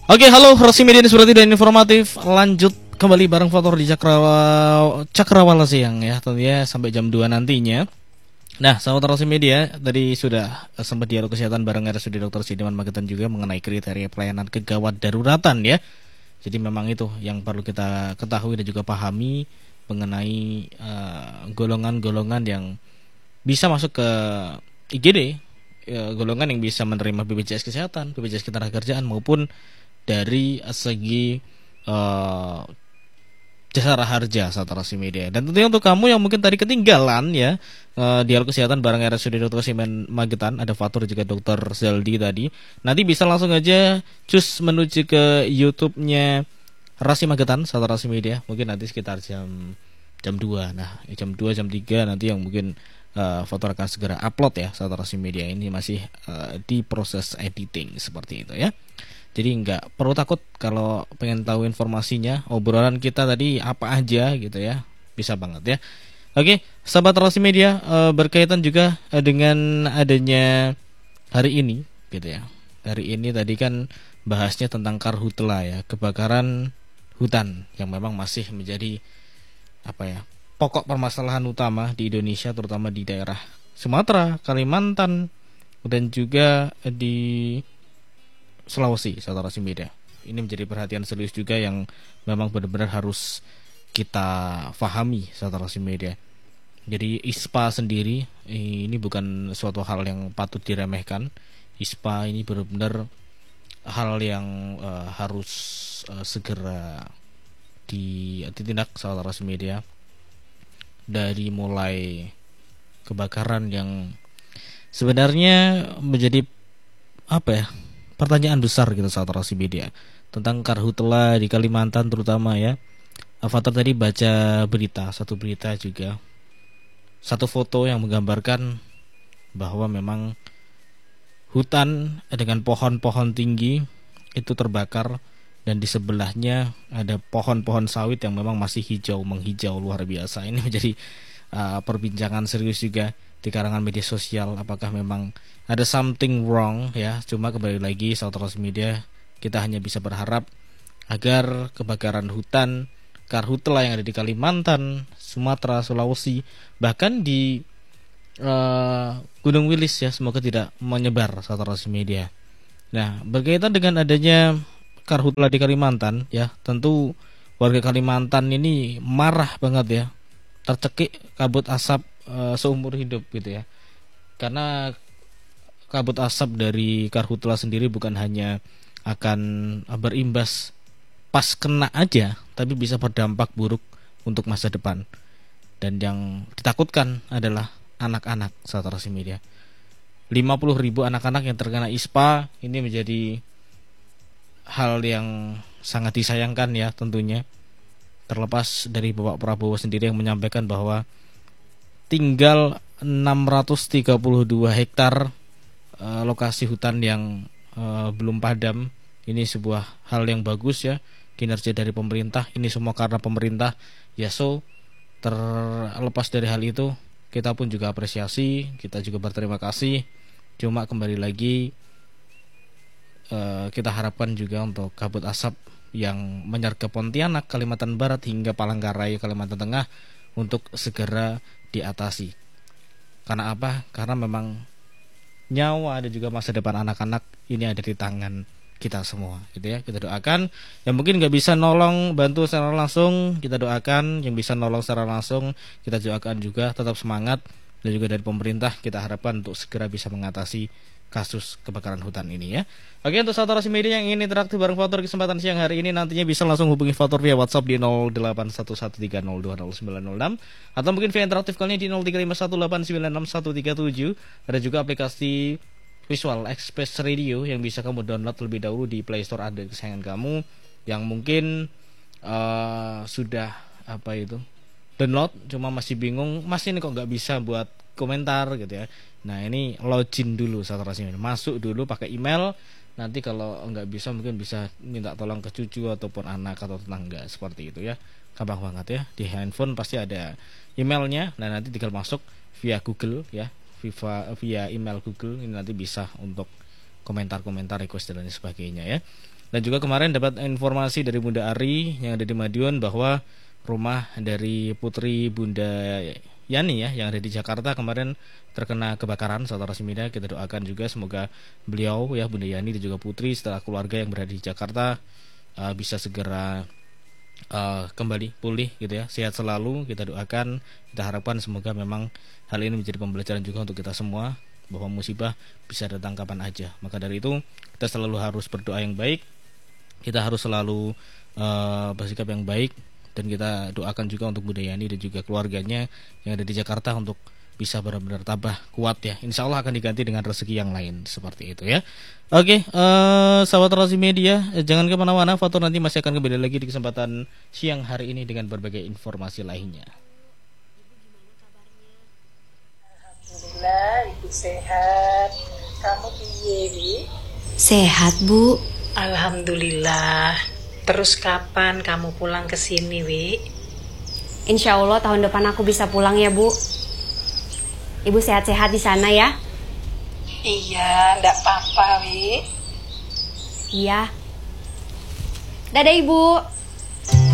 Oke, halo Rosi Media seperti dan informatif. Lanjut kembali bareng Fatur di Cakrawala siang ya, tentunya sampai jam 2 nantinya. Nah, sahabat Rosi Media, tadi sudah sempat dialog kesehatan bareng RSUD Dr. Sidiman Magetan juga mengenai kriteria pelayanan kegawat daruratan ya. Jadi memang itu yang perlu kita ketahui dan juga pahami mengenai golongan-golongan yang bisa masuk ke IGD, golongan yang bisa menerima BPJS Kesehatan, BPJS Ketenagakerjaan maupun dari segi uh, jasa harja saat media. Dan tentunya untuk kamu yang mungkin tadi ketinggalan ya dialog kesehatan bareng RSUD Dr. Simen Magetan, ada Fatur juga Dr. Zeldi tadi. Nanti bisa langsung aja cus menuju ke YouTube-nya Rasi Magetan saat media. Mungkin nanti sekitar jam 2. Nah, jam 2 jam 3 nanti yang mungkin Fatur akan segera upload ya saat Rasi Media ini masih di proses editing seperti itu ya. Jadi nggak perlu takut kalau pengen tahu informasinya, obrolan kita tadi apa aja gitu ya, bisa banget ya. Oke, sahabat Rasi Media, berkaitan juga dengan adanya hari ini gitu ya. Hari ini tadi kan bahasnya tentang karhutla ya, kebakaran hutan yang memang masih menjadi apa ya, pokok permasalahan utama di Indonesia, terutama di daerah Sumatera, Kalimantan, dan juga di Sulawesi, saudara Media. Ini menjadi perhatian serius juga yang memang benar-benar harus kita fahami, saudara Media. Jadi ISPA sendiri ini bukan suatu hal yang patut diremehkan. ISPA ini benar-benar hal yang harus segera ditindak, saudara Media. Dari mulai kebakaran yang sebenarnya menjadi apa ya, pertanyaan besar gitu saat Rasi Media tentang karhutla di Kalimantan terutama ya. Avatar tadi baca berita, satu berita juga, satu foto yang menggambarkan bahwa memang hutan dengan pohon-pohon tinggi itu terbakar dan di sebelahnya ada pohon-pohon sawit yang memang masih hijau menghijau luar biasa. Ini menjadi perbincangan serius juga di kalangan media sosial, apakah memang ada something wrong ya. Cuma kembali lagi saudara media, kita hanya bisa berharap agar kebakaran hutan karhutla yang ada di Kalimantan, Sumatera, Sulawesi, bahkan di Gunung Wilis ya, semoga tidak menyebar saudara media. Nah, berkaitan dengan adanya karhutla di Kalimantan ya, tentu warga Kalimantan ini marah banget ya, tercekik kabut asap seumur hidup gitu ya. Karena kabut asap dari karhutla sendiri bukan hanya akan berimbas pas kena aja, tapi bisa berdampak buruk untuk masa depan. Dan yang ditakutkan adalah anak-anak saudara media. 50.000 anak-anak yang terkena ISPA ini menjadi hal yang sangat disayangkan ya tentunya. Terlepas dari Bapak Prabowo sendiri yang menyampaikan bahwa tinggal 632 hektar lokasi hutan yang belum padam. Ini sebuah hal yang bagus ya, kinerja dari pemerintah. Ini semua karena pemerintah ya. So terlepas dari hal itu, kita pun juga apresiasi, kita juga berterima kasih. Cuma kembali lagi kita harapkan juga untuk kabut asap yang menyergap Pontianak, Kalimantan Barat hingga Palangkaraya, Kalimantan Tengah untuk segera diatasi. Karena apa? Karena memang nyawa dan juga masa depan anak-anak ini ada di tangan kita semua, gitu ya. Kita doakan yang mungkin nggak bisa nolong bantu secara langsung, kita doakan. Yang bisa nolong secara langsung, kita doakan juga tetap semangat. Dan juga dari pemerintah kita harapkan untuk segera bisa mengatasi kasus kebakaran hutan ini ya. Oke, untuk saudara media yang ingin interaktif bareng Fatur kesempatan siang hari ini, nantinya bisa langsung hubungi Fatur via WhatsApp di 0811302006 atau mungkin via interaktif kalian di 0351896137. Ada juga aplikasi Visual Express Radio yang bisa kamu download lebih dahulu di Play Store Android kesayangan kamu yang mungkin sudah apa itu download cuma masih bingung, masih ini kok nggak bisa buat komentar gitu ya. Nah, ini login dulu saudara sini, masuk dulu pakai email. Nanti kalau nggak bisa mungkin bisa minta tolong ke cucu ataupun anak atau tetangga seperti itu ya. Gampang banget ya, di handphone pasti ada emailnya. Nah, nanti tinggal masuk via Google ya, via email Google. Ini nanti bisa untuk komentar-komentar, request dan lain sebagainya ya. Dan juga kemarin dapat informasi dari Bunda Ari yang ada di Madiun bahwa rumah dari putri Bunda Yani ya yang ada di Jakarta kemarin terkena kebakaran. Saudara Simida, kita doakan juga semoga beliau ya, Bunda Yani dan juga putri setelah keluarga yang berada di Jakarta bisa segera kembali pulih gitu ya, sehat selalu. Kita doakan, kita harapkan semoga memang hal ini menjadi pembelajaran juga untuk kita semua bahwa musibah bisa datang kapan aja. Maka dari itu kita selalu harus berdoa yang baik, kita harus selalu bersikap yang baik, dan kita doakan juga untuk Bunda Yani dan juga keluarganya yang ada di Jakarta untuk bisa benar-benar tabah kuat ya. Insya Allah akan diganti dengan rezeki yang lain seperti itu ya. Oke, sahabat Relasi Media, jangan kemana-mana. Fatur nanti masih akan kembali lagi di kesempatan siang hari ini dengan berbagai informasi lainnya. Alhamdulillah, Ibu sehat. Kamu piye, Wi? Sehat, Bu. Alhamdulillah. Terus kapan kamu pulang ke sini, Wi? Insya Allah tahun depan aku bisa pulang ya, Bu. Ibu sehat-sehat di sana ya? Iya, ndak apa-apa, Wi. Iya. Dadah, Ibu.